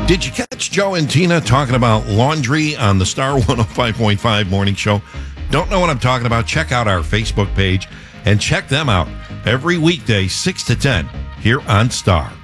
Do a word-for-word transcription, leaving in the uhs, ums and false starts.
Did you catch Joe and Tina talking about laundry on the Star one oh five point five morning show? Don't know what I'm talking about? Check out our Facebook page and check them out every weekday, six to ten, here on Star.